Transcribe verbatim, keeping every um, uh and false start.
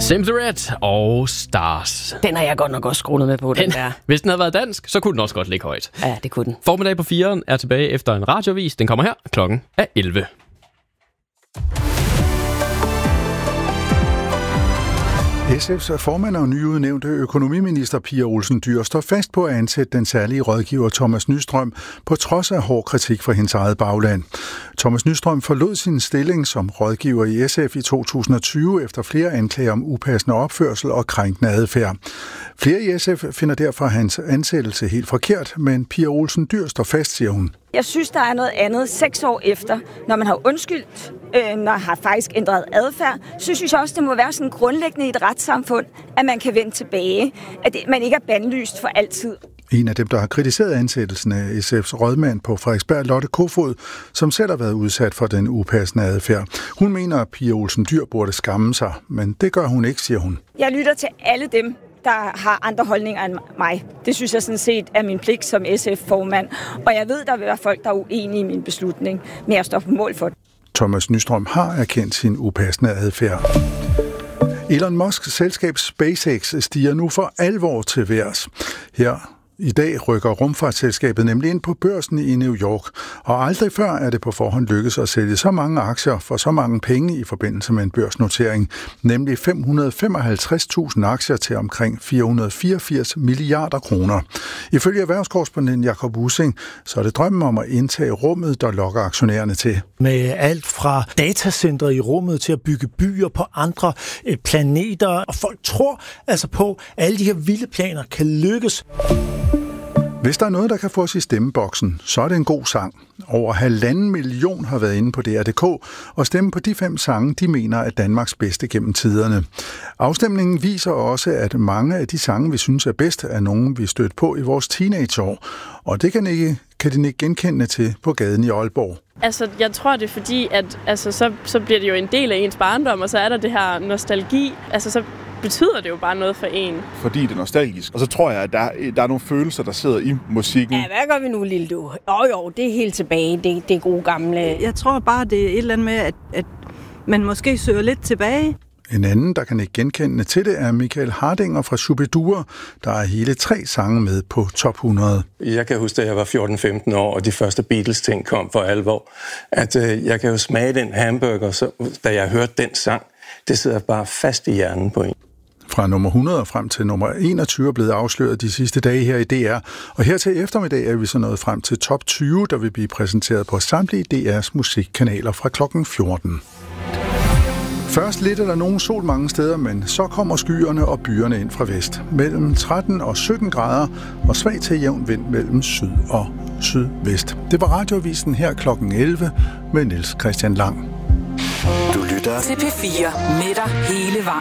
Same the Red og Stars. Den har jeg godt nok også skruet med på, den, den der. Hvis den havde været dansk, så kunne den også godt ligge højt. Ja, det kunne den. Formiddag på firen er tilbage efter en radiovis. Den kommer her. Klokken er elleve. S F's formand og nyudnævnte økonomiminister Pia Olsen Dyhr står fast på at ansætte den særlige rådgiver Thomas Nystrøm på trods af hård kritik fra hendes eget bagland. Thomas Nystrøm forlod sin stilling som rådgiver i S F i to tusind og tyve efter flere anklager om upassende opførsel og krænkende adfærd. Flere i S F finder derfor hans ansættelse helt forkert, men Pia Olsen Dyhr står fast, siger hun. Jeg synes, der er noget andet seks år efter, når man har undskyldt, øh, når man har faktisk ændret adfærd, så synes jeg også, det må være sådan grundlæggende i et retssamfund, at man kan vende tilbage, at man ikke er bandlyst for altid. En af dem, der har kritiseret ansættelsen af S F's rådmand på Frederiksberg, Lotte Kofod, som selv har været udsat for den upassende adfærd. Hun mener, at Pia Olsen Dyhr burde skamme sig, men det gør hun ikke, siger hun. Jeg lytter til alle dem, der har andre holdninger end mig. Det synes jeg sådan set er min pligt som S F-formand, og jeg ved, der vil være folk, der er uenige i min beslutning, men jeg står på mål for det. Thomas Nystrøm har erkendt sin upassende adfærd. Elon Musks selskab SpaceX stiger nu for alvor til værs. Her i dag rykker rumfartsselskabet nemlig ind på børsen i New York, og aldrig før er det på forhånd lykkedes at sælge så mange aktier for så mange penge i forbindelse med en børsnotering, nemlig fem hundrede og femoghalvtreds tusind aktier til omkring fire hundrede og fireogfirs milliarder kroner. Ifølge erhvervskorrespondent Jakob Ussing, så er det drømmen om at indtage rummet, der lokker aktionærerne til. Med alt fra datacentre i rummet til at bygge byer på andre planeter, og folk tror altså på, at alle de her vilde planer kan lykkes. Hvis der er noget, der kan få os i stemmeboksen, så er det en god sang. Over halvanden million har været inde på D R punktum d k og stemme på de fem sange, de mener er Danmarks bedste gennem tiderne. Afstemningen viser også, at mange af de sange, vi synes er bedst, er nogen, vi stødte på i vores teenageår. Og det kan, ikke, kan de ikke genkende til på gaden i Aalborg. Altså, jeg tror, det er fordi, at altså, så, så bliver det jo en del af ens barndom, og så er der det her nostalgi. Altså, så betyder det jo bare noget for en. Fordi det er nostalgisk. Og så tror jeg, at der, der er nogle følelser, der sidder i musikken. Ja, hvad gør vi nu, lille du? Jo jo, det er helt tilbage. Det, det er gode gamle. Jeg tror bare, det er et eller andet med, at, at man måske søger lidt tilbage. En anden, der kan ikke genkende til det, er Michael Hardinger fra Shubidua, der er hele tre sange med på top hundrede. Jeg kan huske, da jeg var fjorten femten år, og de første Beatles-ting kom for alvor, at øh, jeg kan jo smage den hamburger, så, da jeg hørte den sang. Det sidder bare fast i hjernen på en. Fra nummer hundrede frem til nummer enogtyve er blevet afsløret de sidste dage her i D R. Og her til eftermiddag er vi så nået frem til top tyve, der vil blive præsenteret på samtlige D R's musikkanaler fra klokken fjorten. Først lidt er der nogen sol mange steder, men så kommer skyerne og byerne ind fra vest. Mellem tretten og sytten grader og svag til jævn vind mellem syd og sydvest. Det var Radioavisen her klokken elleve med Niels Christian Lang. Du lytter til P fire med dig hele vejen.